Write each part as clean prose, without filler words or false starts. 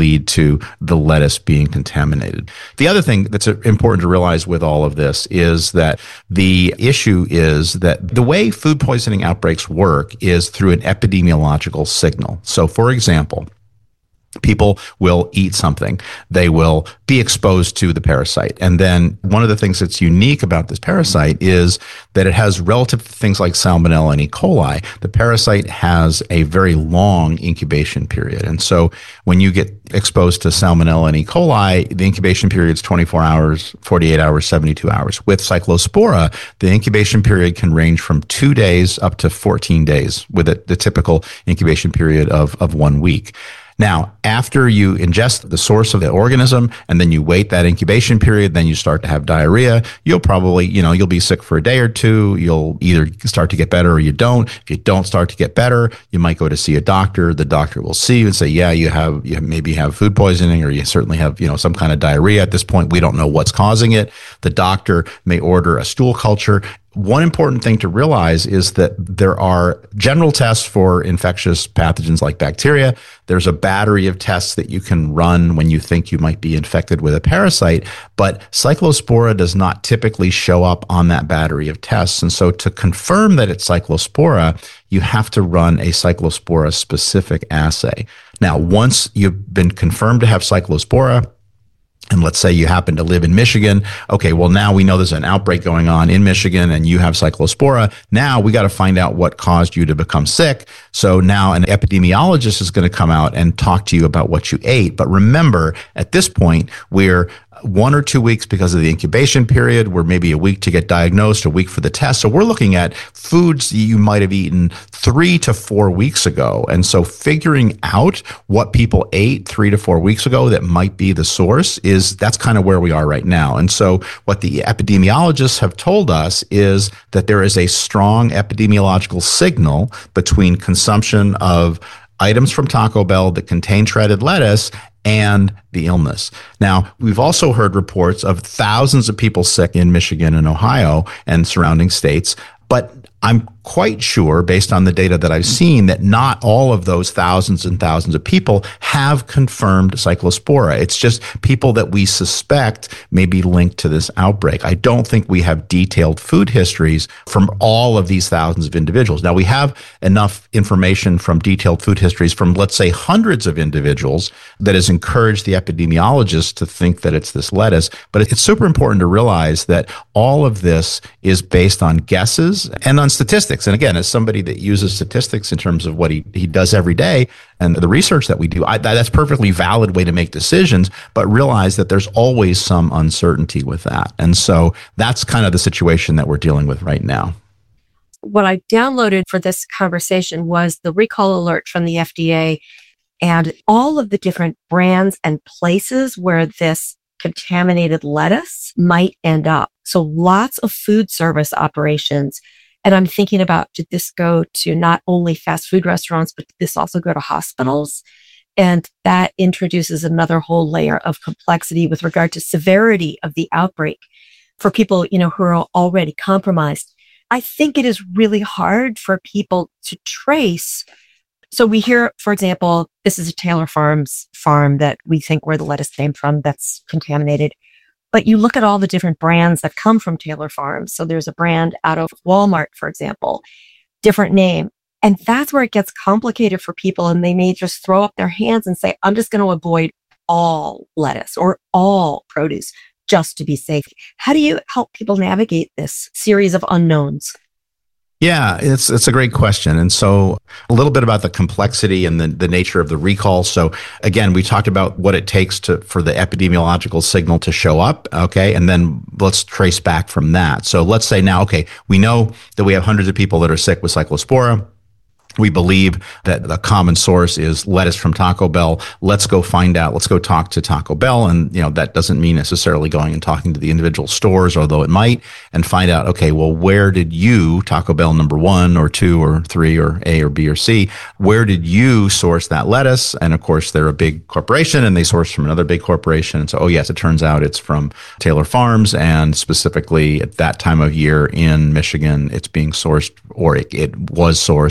lead to the lettuce being contaminated. The other thing that's important to realize with all of this is that the issue is that the way food poisoning outbreaks work is through an epidemiological signal. So, for example, people will eat something. They will be exposed to the parasite. And then one of the things that's unique about this parasite is that it has, relative to things like Salmonella and E. coli, the parasite has a very long incubation period. And so when you get exposed to Salmonella and E. coli, the incubation period is 24 hours, 48 hours, 72 hours. With Cyclospora, the incubation period can range from 2 days up to 14 days, with the typical incubation period of 1 week. Now, after you ingest the source of the organism and then you wait that incubation period, then you start to have diarrhea, you'll probably, you'll be sick for a day or two. You'll either start to get better or you don't. If you don't start to get better, you might go to see a doctor. The doctor will see you and say, yeah, you maybe have food poisoning, or you certainly have, some kind of diarrhea. At this point, we don't know what's causing it. The doctor may order a stool culture. One important thing to realize is that there are general tests for infectious pathogens like bacteria. There's a battery of tests that you can run when you think you might be infected with a parasite, but Cyclospora does not typically show up on that battery of tests. And so to confirm that it's Cyclospora, you have to run a Cyclospora specific assay. Now, once you've been confirmed to have Cyclospora, and let's say you happen to live in Michigan. Okay, well, now we know there's an outbreak going on in Michigan and you have Cyclospora. Now we got to find out what caused you to become sick. So now an epidemiologist is going to come out and talk to you about what you ate. But remember, at this point, we're 1 or 2 weeks because of the incubation period. We're maybe a week to get diagnosed, a week for the test. So we're looking at foods that you might have eaten 3 to 4 weeks ago. And so figuring out what people ate 3 to 4 weeks ago that might be the source that's kind of where we are right now. And so what the epidemiologists have told us is that there is a strong epidemiological signal between consumption of items from Taco Bell that contain shredded lettuce and the illness. Now, we've also heard reports of thousands of people sick in Michigan and Ohio and surrounding states, but I'm quite sure, based on the data that I've seen, that not all of those thousands and thousands of people have confirmed Cyclospora. It's just people that we suspect may be linked to this outbreak. I don't think we have detailed food histories from all of these thousands of individuals. Now, we have enough information from detailed food histories from, let's say, hundreds of individuals that has encouraged the epidemiologists to think that it's this lettuce. But it's super important to realize that all of this is based on guesses and on statistics. And again, as somebody that uses statistics in terms of what he does every day and the research that we do, that's a perfectly valid way to make decisions, but realize that there's always some uncertainty with that. And so that's kind of the situation that we're dealing with right now. What I downloaded for this conversation was the recall alert from the FDA and all of the different brands and places where this contaminated lettuce might end up. So lots of food service operations. And I'm thinking about, did this go to not only fast food restaurants, but did this also go to hospitals? And that introduces another whole layer of complexity with regard to severity of the outbreak for people, who are already compromised. I think it is really hard for people to trace. So we hear, for example, this is a Taylor Farms farm that we think where the lettuce came from that's contaminated. But you look at all the different brands that come from Taylor Farms. So there's a brand out of Walmart, for example, different name. And that's where it gets complicated for people. And they may just throw up their hands and say, I'm just going to avoid all lettuce or all produce just to be safe. How do you help people navigate this series of unknowns? Yeah, it's a great question. And so a little bit about the complexity and the nature of the recall. So again, we talked about what it takes for the epidemiological signal to show up. Okay. And then let's trace back from that. So let's say now, okay, we know that we have hundreds of people that are sick with Cyclospora. We believe that the common source is lettuce from Taco Bell. Let's go find out. Let's go talk to Taco Bell. And, that doesn't mean necessarily going and talking to the individual stores, although it might, and find out, okay, well, where did you, Taco Bell number 1 or 2 or 3 or A or B or C, where did you source that lettuce? And of course, they're a big corporation and they source from another big corporation. And so, oh yes, it turns out it's from Taylor Farms. And specifically at that time of year in Michigan, it's being sourced, or it was sourced from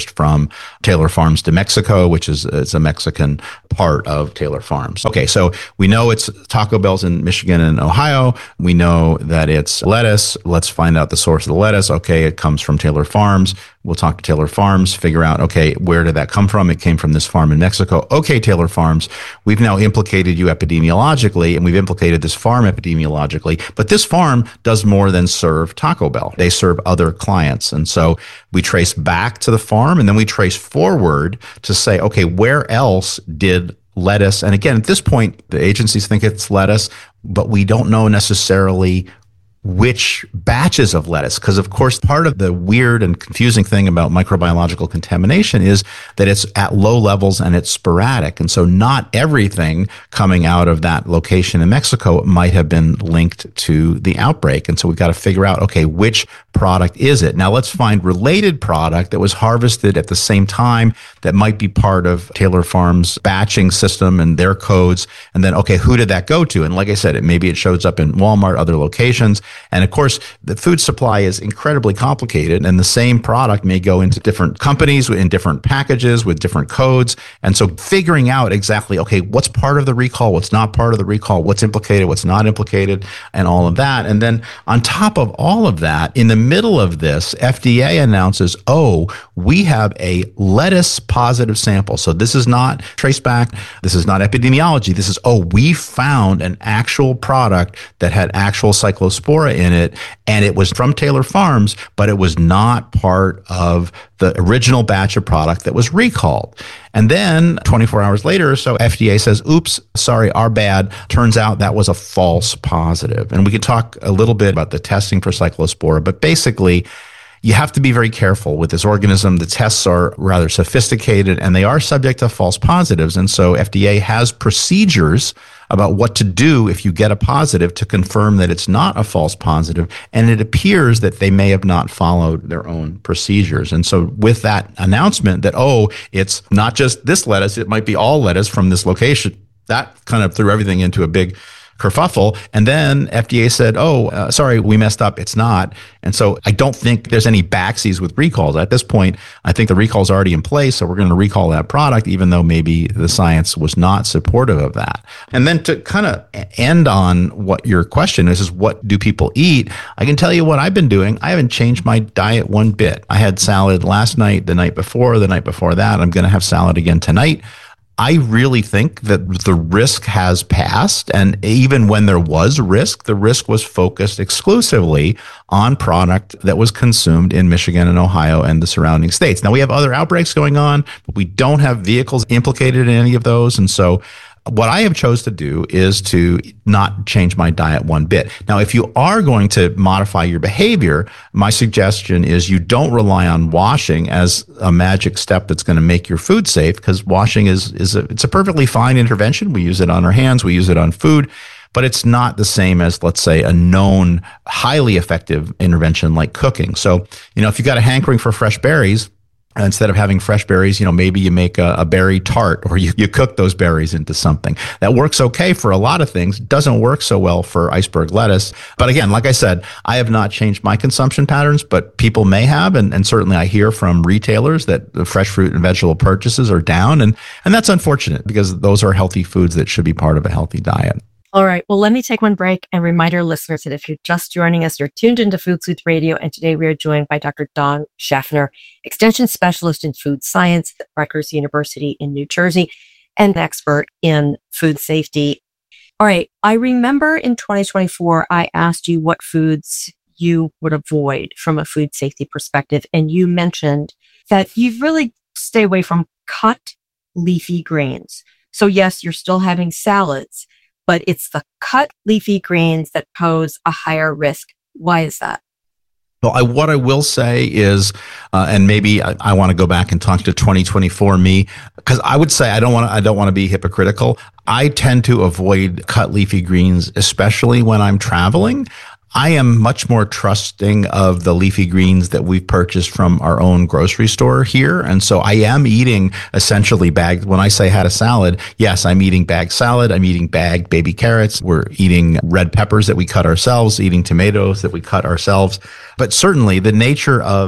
Taylor Farms de Mexico, which is it's a Mexican part of Taylor Farms. Okay, so we know it's Taco Bell's in Michigan and Ohio. We know that it's lettuce. Let's find out the source of the lettuce. Okay, it comes from Taylor Farms. We'll talk to Taylor Farms, figure out, okay, where did that come from? It came from this farm in Mexico. Okay, Taylor Farms, we've now implicated you epidemiologically, and we've implicated this farm epidemiologically, but this farm does more than serve Taco Bell. They serve other clients. And so we trace back to the farm, and then we trace forward to say, okay, where else did lettuce? And again, at this point, the agencies think it's lettuce, but we don't know necessarily which batches of lettuce. Because, of course, part of the weird and confusing thing about microbiological contamination is that it's at low levels and it's sporadic. And so not everything coming out of that location in Mexico might have been linked to the outbreak. And so we've got to figure out, okay, which product is it? Now let's find related product that was harvested at the same time that might be part of Taylor Farms' batching system and their codes. And then, okay, who did that go to? And like I said, maybe it shows up in Walmart, other locations. And of course, the food supply is incredibly complicated, and the same product may go into different companies in different packages with different codes. And so figuring out exactly, okay, what's part of the recall, what's not part of the recall, what's implicated, what's not implicated, and all of that. And then on top of all of that, in the middle of this, FDA announces, oh, we have a lettuce positive sample. So this is not traceback. This is not epidemiology. This is, oh, we found an actual product that had actual cyclospora in it, and it was from Taylor Farms, but it was not part of the original batch of product that was recalled. And then 24 hours later or so, FDA says, oops, sorry, our bad. Turns out that was a false positive. And we could talk a little bit about the testing for cyclospora, but basically, you have to be very careful with this organism. The tests are rather sophisticated, and they are subject to false positives. And so FDA has procedures about what to do if you get a positive to confirm that it's not a false positive. And it appears that they may have not followed their own procedures. And so with that announcement that, oh, it's not just this lettuce, it might be all lettuce from this location, that kind of threw everything into a big kerfuffle. And then FDA said, oh, sorry, we messed up. It's not. And so I don't think there's any backsies with recalls. At this point, I think the recall is already in place. So we're going to recall that product, even though maybe the science was not supportive of that. And then to kind of end on what your question is what do people eat? I can tell you what I've been doing. I haven't changed my diet one bit. I had salad last night, the night before that. I'm going to have salad again tonight. I really think that the risk has passed. And even when there was risk, the risk was focused exclusively on product that was consumed in Michigan and Ohio and the surrounding states. Now, we have other outbreaks going on, but we don't have vehicles implicated in any of those. And so what I have chose to do is to not change my diet one bit. Now, if you are going to modify your behavior, my suggestion is you don't rely on washing as a magic step that's going to make your food safe, because washing it's a perfectly fine intervention. We use it on our hands. We use it on food. But it's not the same as, let's say, a known highly effective intervention like cooking. So, if you've got a hankering for fresh berries, instead of having fresh berries, maybe you make a berry tart, or you cook those berries into something. That works okay for a lot of things. Doesn't work so well for iceberg lettuce. But again, like I said, I have not changed my consumption patterns, but people may have. And certainly I hear from retailers that the fresh fruit and vegetable purchases are down. And that's unfortunate, because those are healthy foods that should be part of a healthy diet. All right. Well, let me take one break and remind our listeners that if you're just joining us, you're tuned into Food Sleuth Radio. And today we are joined by Dr. Dawn Schaffner, Extension Specialist in Food Science at Rutgers University in New Jersey, and expert in food safety. All right. I remember in 2024, I asked you what foods you would avoid from a food safety perspective. And you mentioned that you really stay away from cut leafy grains. So yes, you're still having salads, but it's the cut leafy grains that pose a higher risk. Why is that? Well, what I will say is, and maybe I want to go back and talk to 2024 me, because I would say I don't want to be hypocritical. I tend to avoid cut leafy greens, especially when I'm traveling. I am much more trusting of the leafy greens that we've purchased from our own grocery store here. And so I am eating essentially bagged. When I say had a salad, yes, I'm eating bagged salad. I'm eating bagged baby carrots. We're eating red peppers that we cut ourselves, eating tomatoes that we cut ourselves. But certainly the nature of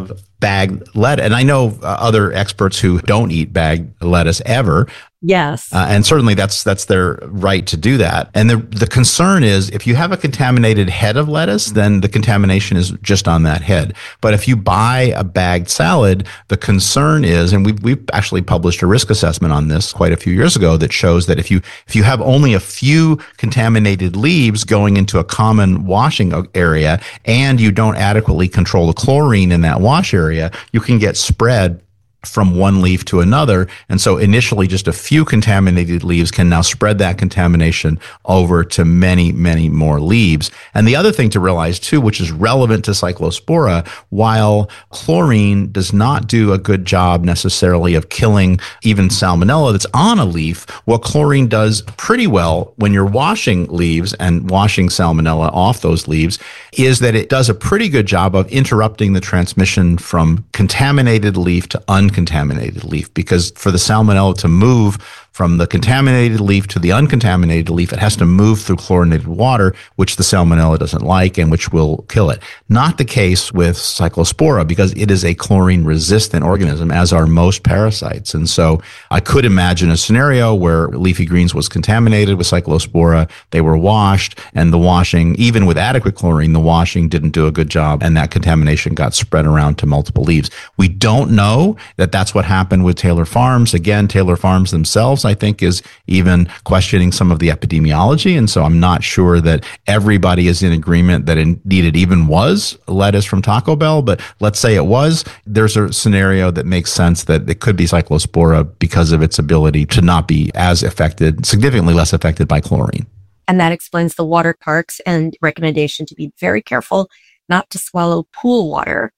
bagged lettuce. And I know other experts who don't eat bagged lettuce ever. Yes. And certainly that's their right to do that. And the concern is if you have a contaminated head of lettuce, then the contamination is just on that head. But if you buy a bagged salad, the concern is, and we've actually published a risk assessment on this quite a few years ago that shows that if you have only a few contaminated leaves going into a common washing area and you don't adequately control the chlorine in that wash area, you can get spread from one leaf to another. And so initially just a few contaminated leaves can now spread that contamination over to many, many more leaves. And the other thing to realize too, which is relevant to Cyclospora, while chlorine does not do a good job necessarily of killing even salmonella that's on a leaf, what chlorine does pretty well when you're washing leaves and washing salmonella off those leaves is that it does a pretty good job of interrupting the transmission from contaminated leaf to uncontaminated leaf, because for the salmonella to move from the contaminated leaf to the uncontaminated leaf, it has to move through chlorinated water, which the salmonella doesn't like and which will kill it. Not the case with Cyclospora, because it is a chlorine-resistant organism, as are most parasites. And so I could imagine a scenario where leafy greens was contaminated with Cyclospora, they were washed, and the washing, even with adequate chlorine, the washing didn't do a good job, and that contamination got spread around to multiple leaves. We don't know that that's what happened with Taylor Farms. Again, Taylor Farms themselves, I think, is even questioning some of the epidemiology. And so I'm not sure that everybody is in agreement that indeed it even was lettuce from Taco Bell. But let's say it was. There's a scenario that makes sense that it could be Cyclospora because of its ability to not be as affected, significantly less affected by chlorine. And that explains the water parks and recommendation to be very careful not to swallow pool water.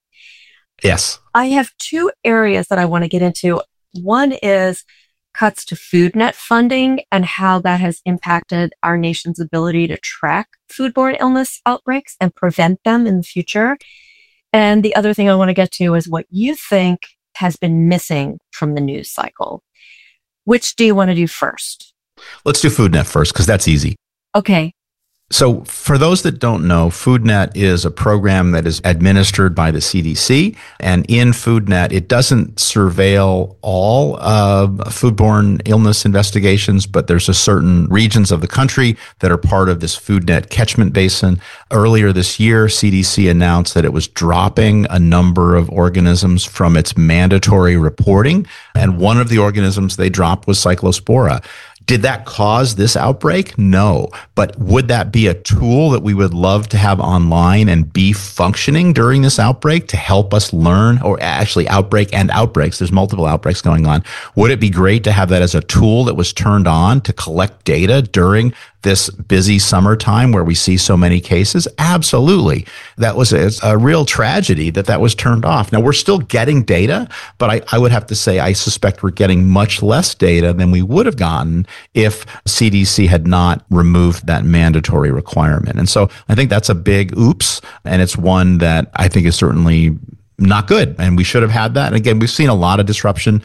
Yes. I have two areas that I want to get into. One is cuts to FoodNet funding and how that has impacted our nation's ability to track foodborne illness outbreaks and prevent them in the future. And the other thing I want to get to is what you think has been missing from the news cycle. Which do you want to do first? Let's do FoodNet first, because that's easy. Okay. So for those that don't know, FoodNet is a program that is administered by the CDC. And in FoodNet, it doesn't surveil all foodborne illness investigations, but there's a certain regions of the country that are part of this FoodNet catchment basin. Earlier this year, CDC announced that it was dropping a number of organisms from its mandatory reporting. And one of the organisms they dropped was Cyclospora. Did that cause this outbreak? No. But would that be a tool that we would love to have online and be functioning during this outbreak to help us learn, or actually outbreak and outbreaks? There's multiple outbreaks going on. Would it be great to have that as a tool that was turned on to collect data during this busy summertime where we see so many cases? Absolutely. That was a real tragedy that was turned off. Now, we're still getting data, but I would have to say I suspect we're getting much less data than we would have gotten if CDC had not removed that mandatory requirement. And so I think that's a big oops, and it's one that I think is certainly not good, and we should have had that. And again, we've seen a lot of disruption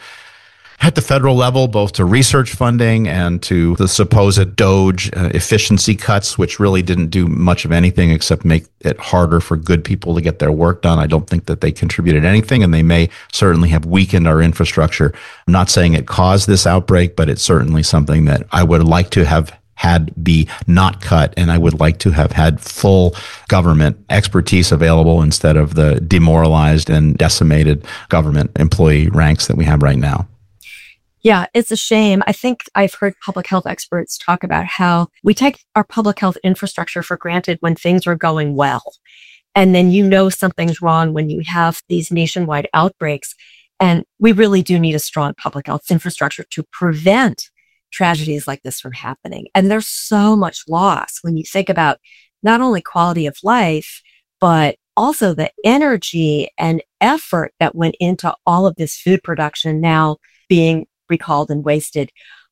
at the federal level, both to research funding and to the supposed DOGE efficiency cuts, which really didn't do much of anything except make it harder for good people to get their work done. I don't think that they contributed anything, and they may certainly have weakened our infrastructure. I'm not saying it caused this outbreak, but it's certainly something that I would like to have had be not cut, and I would like to have had full government expertise available instead of the demoralized and decimated government employee ranks that we have right now. Yeah, it's a shame. I think I've heard public health experts talk about how we take our public health infrastructure for granted when things are going well. And then you know something's wrong when you have these nationwide outbreaks. And we really do need a strong public health infrastructure to prevent tragedies like this from happening. And there's so much loss when you think about not only quality of life, but also the energy and effort that went into all of this food production now being recalled and wasted.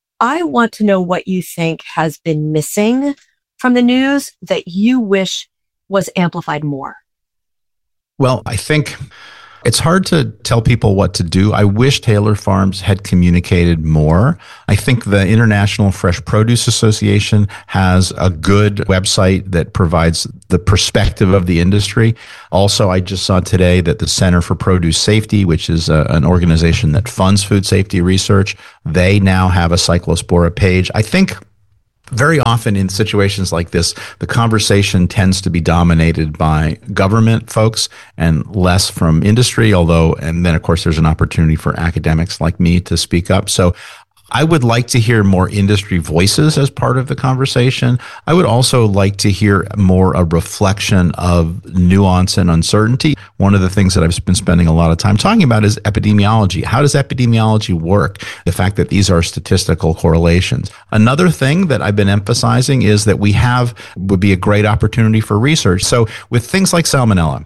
I want to know what you think has been missing from the news that you wish was amplified more. Well, I think It's hard to tell people what to do. I wish Taylor Farms had communicated more. I think the International Fresh Produce Association has a good website that provides the perspective of the industry. Also, I just saw today that the Center for Produce Safety, which is an organization that funds food safety research, they now have a Cyclospora page. I think very often in situations like this, the conversation tends to be dominated by government folks and less from industry, and then of course there's an opportunity for academics like me to speak up. So I would like to hear more industry voices as part of the conversation. I would also like to hear more a reflection of nuance and uncertainty. One of the things that I've been spending a lot of time talking about is epidemiology. How does epidemiology work? The fact that these are statistical correlations. Another thing that I've been emphasizing is that would be a great opportunity for research. So with things like salmonella,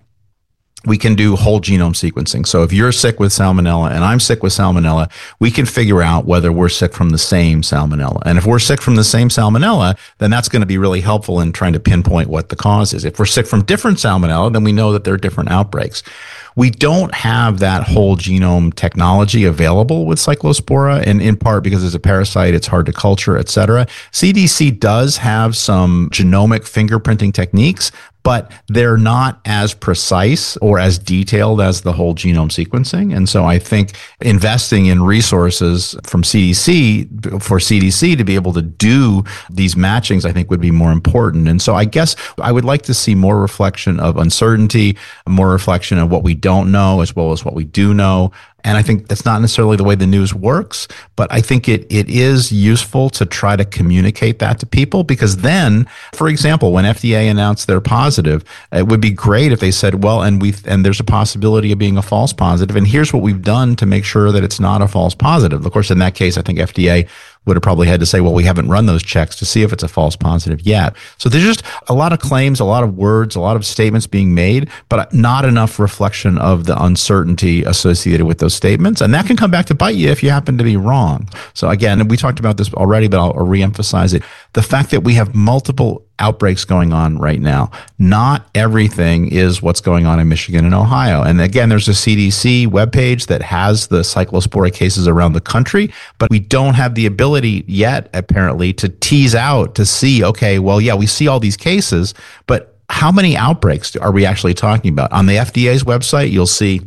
we can do whole genome sequencing. So if you're sick with salmonella and I'm sick with salmonella, we can figure out whether we're sick from the same salmonella. And if we're sick from the same salmonella, then that's going to be really helpful in trying to pinpoint what the cause is. If we're sick from different salmonella, then we know that there are different outbreaks. We don't have that whole genome technology available with Cyclospora, and in part because it's a parasite, it's hard to culture, et cetera. CDC does have some genomic fingerprinting techniques, but they're not as precise or as detailed as the whole genome sequencing. And so I think investing in resources from CDC for CDC to be able to do these matchings, I think would be more important. And so I guess I would like to see more reflection of uncertainty, more reflection of what we don't know as well as what we do know. And I think that's not necessarily the way the news works, but I think it is useful to try to communicate that to people, because then, for example, when FDA announced they're positive, it would be great if they said, well, and there's a possibility of being a false positive, and here's what we've done to make sure that it's not a false positive. Of course, in that case, I think FDA would have probably had to say, well, we haven't run those checks to see if it's a false positive yet. So there's just a lot of claims, a lot of words, a lot of statements being made, but not enough reflection of the uncertainty associated with those statements. And that can come back to bite you if you happen to be wrong. So again, we talked about this already, but I'll reemphasize it. The fact that we have multiple outbreaks going on right now. Not everything is what's going on in Michigan and Ohio. And again, there's a CDC webpage that has the Cyclospora cases around the country, but we don't have the ability yet, apparently, to tease out to see, okay, well, yeah, we see all these cases, but how many outbreaks are we actually talking about? On the FDA's website, you'll see,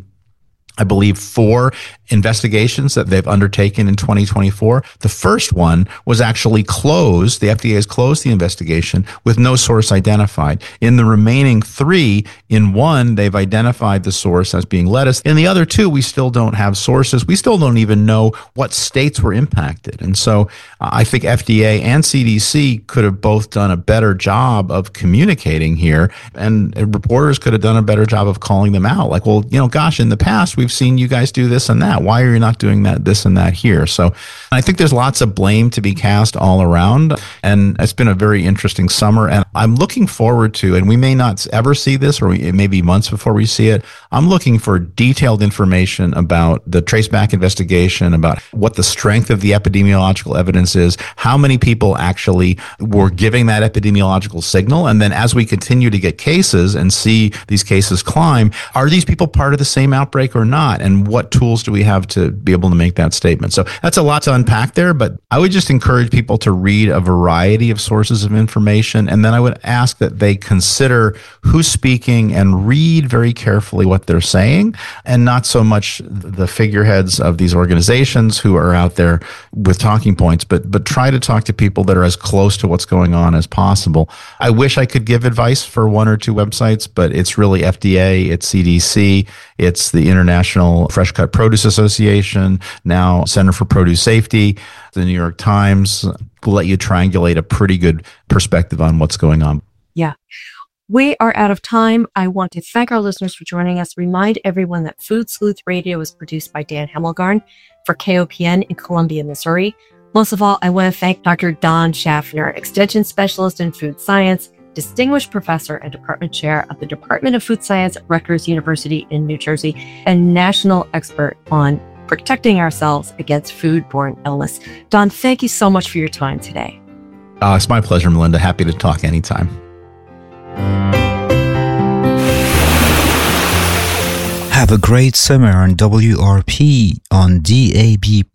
I believe, 4 investigations that they've undertaken in 2024. The first one was actually closed. The FDA has closed the investigation with no source identified. In the remaining 3, in one, they've identified the source as being lettuce. In the other 2, we still don't have sources. We still don't even know what states were impacted. And so I think FDA and CDC could have both done a better job of communicating here, and reporters could have done a better job of calling them out. Like, well, gosh, in the past, we've seen you guys do this and that. Why are you not doing that, this and that here? So I think there's lots of blame to be cast all around. And it's been a very interesting summer. And I'm looking forward to, and we may not ever see this, or it may be months before we see it. I'm looking for detailed information about the traceback investigation, about what the strength of the epidemiological evidence is, how many people actually were giving that epidemiological signal. And then as we continue to get cases and see these cases climb, are these people part of the same outbreak or not? And what tools do we have to be able to make that statement? So that's a lot to unpack there, but I would just encourage people to read a variety of sources of information. And then I would ask that they consider who's speaking and read very carefully what they're saying, and not so much the figureheads of these organizations who are out there with talking points, but try to talk to people that are as close to what's going on as possible. I wish I could give advice for 1 or 2 websites, but it's really FDA, it's CDC, it's the International Fresh Cut Produce Association, now Center for Produce Safety, the New York Times will let you triangulate a pretty good perspective on what's going on. Yeah. We are out of time. I want to thank our listeners for joining us. Remind everyone that Food Sleuth Radio is produced by Dan Hemmelgarn for KOPN in Columbia, Missouri. Most of all, I want to thank Dr. Don Schaffner, Extension Specialist in Food Science, Distinguished Professor and Department Chair of the Department of Food Science at Rutgers University in New Jersey, and national expert on protecting ourselves against foodborne illness. Don, thank you so much for your time today. It's my pleasure, Melinda. Happy to talk anytime. Have a great summer on WRP on DAB+.